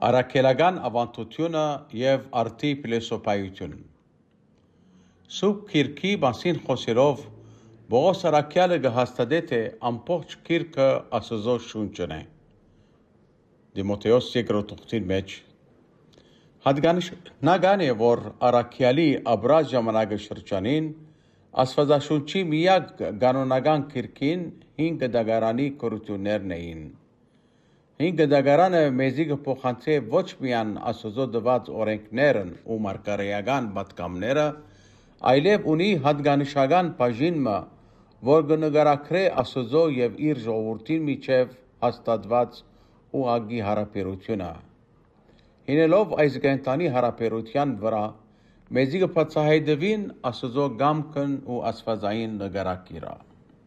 Առաքելական ավանդությունը եւ արտի փիլիսոփայություն։ Սուրբ Քիրքի մասին խոսելով Պողոս առաքյալը կհաստատե թե ամբողջ Քիրքը Աստծո շունչն է։ Դիմոթեոս երկրորդ ուղտին մեջ հատկանշական է, որ առաքյալի ապրած ժամանակը շրջանին Աստվածաշունչի միակ կանոնական քիրքին 5 դագարանի կրություններն էին։ 5 դագարանը մեզի կփոխանցի ոչ միայն Աստծո տված օրենքներն ու մարգարեական պատգամները, այլև ունի հատկանշական բաժինը, որ կնկարագրե Աստծո եւ իր ժողովրդի միջև հաստատված ուղղակի հարաբերությունը։ Հինելով այս կենտրոնի հարաբերության վրա, մեզի կբացահայտվին Աստծո կամքն ու աստվածային նկարագիրը։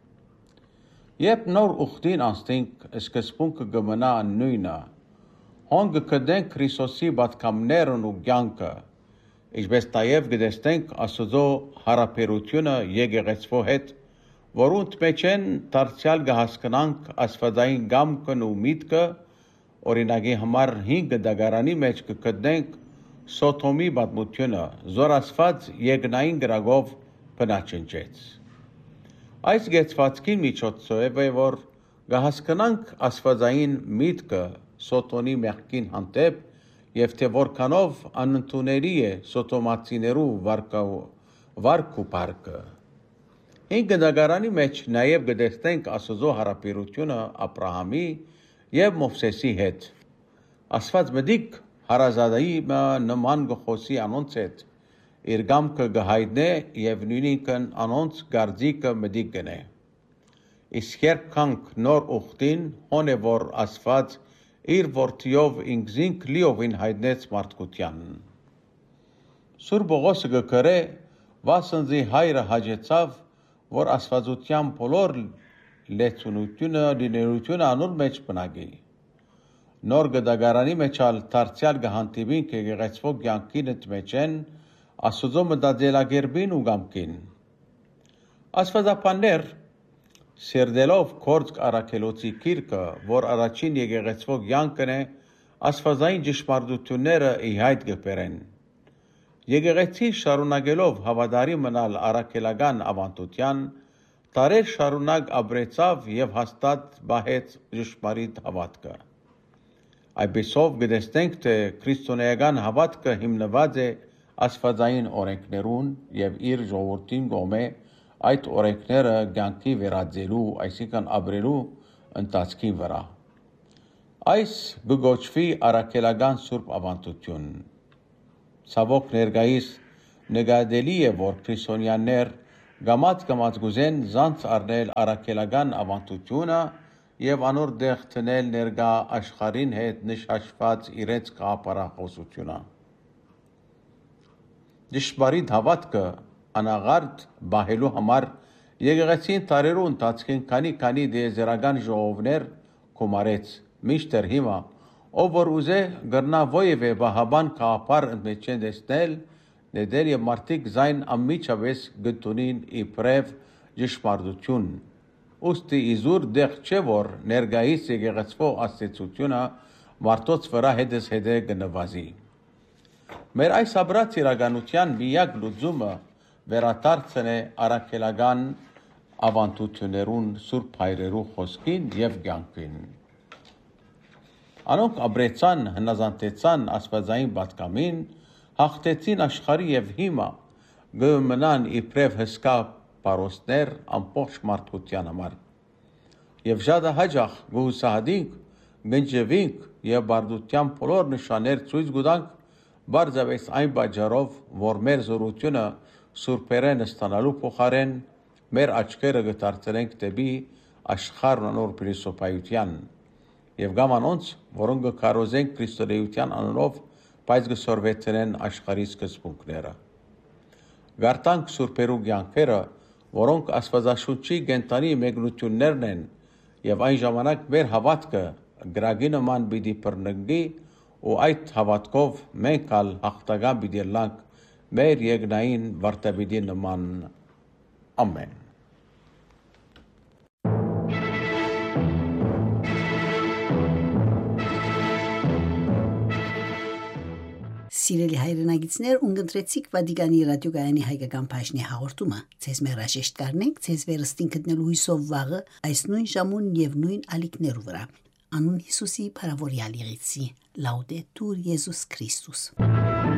Երբ նոր ուխտին անցնենք, սկզբունքը կմնա նույնը։ Հոն կգտնենք Քրիստոսի պատգամներն ու կյանքը, ինչպես նաև կտեսնենք Աստծո հարաբերությունը եկեղեցվո հետ, որոնց մեջ են դարձյալ կհասկանանք աստվածային կամքն ու միտքը, օրինակի համար 5 դագարանի մեջ կգտնենք Սոդոմի պատմությունը, որ Աստված երկնային գրագով բնաճնճեց։ Այս գեցվածքի միջոցով է, որ կհասկանանք աստվածային միտքը Սոդոմի մեղքին հանդեպ եւ թե որքանով անընդունելի է սոդոմացիներու վարք ու բարգը։ 5 դագարանի մեջ նաև կտեսնենք Աստծո հարաբերությունը Աբրահամի եւ Մովսեսի հետ։ Աստված մտիկ հարազատայի նման գխոսի անոնց հետ իր կամքը կհայտնե եւ նույնիսկ անոնց գարձիկը մտիկ կնե։ Իսկ երբ կանք նոր ուխտին, հոն է որ Աստված իր որդիով ինքզինք լիովին հայտնեց մարդկության։ Սուրբ Պողոսը կգրե, վասնզի հայրը հաջեցավ, որ աստվածության բոլոր լեցունությունը լինելությունը անոր մեջ բնակի։ Նոր գդագարանի մեջ ալ դարձյալ կհանդիպինք եկեղեցվո կյանքին մեջ Աստծո մտածելակերպին ու կամքին։ Աստվածաբաններ սերդելով Քորձ առաքելոցի գիրքը, որ առաջին եկեղեցվո կյանքն է, աստվածային ճշմարտությունները ի հայտ կբերեն։ Եկեղեցի շարունակելով հավատարիմ մնալ առաքելական ավանդության, դարեր շարունակ ապրեցավ եւ հաստատ պահեց ճշմարիտ հավատքը։ Այդպիսով կտեսնենք, թե քրիստոնեական հավատքը հիմնված է աստվածային օրենքներուն եւ իր ժողովրդին կողմէ այդ օրենքները կյանքի վերածելու, այսինքն ապրելու ընթացքի վրա։ Այս կգոչվի առաքելական սուրբ ավանդություն։ Ցավոք ներկայիս նկատելի է, որ քրիստոնյաներ գամած գուզեն զանց առնել առաքելական ավանդությունը եւ անոր դեղ տնել ներկա աշխարհին հետ նշաշված իրենց կապարախոսությունը։ Ճշմարիտ հավատքը անաղարտ բահելու համար եկեղեցին տարերու ընթացքին քանի դիեզերական ժողովներ կոմարեց, միշտեր հիմա, ով որ ուզե գրնա ովևէ բահաբան կապար ընդմեջեն տեսնել, ներդեր եւ մարդիկ զայն ամիջավես գտնին իբրև ճշմարտություն։ Ոստի իզուր դեղ չէ որ ներկայիս եկեղեցվո աստեցությունը մարդոց վրա հետե կնվազի։ Մեր այս ապրած իրականության միակ լուծումը վերադարձն է առաքելական ավանդություններուն սուրբ հայրերու խոսքին եւ կյանքին։ Անոնք ապրեցան, հնազանդեցան աստվածային պատգամին, հաղթեցին աշխարհի եւ հիմա կմնան իբրև հսկա պարոսներ ամբողջ մարդկության համար։ Եվ շատ հաճախ գուսահատինք, գնջվինք եւ բարդության բոլոր նշաններ ցույց կտանք բարձավես այն պատճառով, որ մեր զորությունը սուրբերեն ստանալու փոխարեն մեր աչքերը կդարձնենք դեպի աշխարհն անոր փիլիսոփայության եւ գամանոնց, որոնք կկարոզեն քրիստոնեության անունով, բայց կսորվեցնեն աշխարհի սկզբունքները։ Գարտանք սուրբերու կյանքերը, որոնք աստվածաշունչի կենտրոնի մեկնություններն են եւ այն ժամանակ մեր հավատքը գրագի նման պիտի բռնկի ու այդ հավատքով մենք ալ հաղթական պիտի լանք մեր երկնային վարդապետի նման։ Ամեն։ Սիրելի հայրենագիտներ, ունգընտրեցիք Վատիկանի ռադիոգայանի հայկական բաժնի հաղորդումը։ Ձեզ մեր հրաժեշտ կառնենք, ձեզ վերստին գտնելու հույսով վաղը այս նույն ժամուն եւ նույն ալիքներու վրա։ Անուն Հիսուսի փարավորյալ եղեցի։ Լաուդետուր Եզուս Քրիստոս։